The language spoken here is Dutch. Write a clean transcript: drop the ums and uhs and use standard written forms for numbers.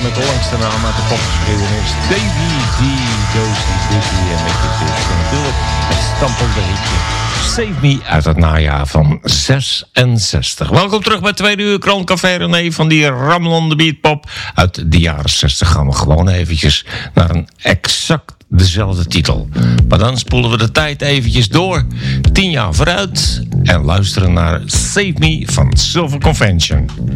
met de langste naam uit de popgeschiedenis. Davy D. Dozy Dizzy en met dit natuurlijk het stampende hitje Save Me uit het najaar van 66. Welkom terug bij Tweede Uur Krantcafé René van die rammelende beatpop uit de jaren 60. Gaan we gewoon eventjes naar een exact dezelfde titel. Maar dan spoelen we de tijd eventjes door 10 jaar vooruit en luisteren naar Save Me van Silver Convention.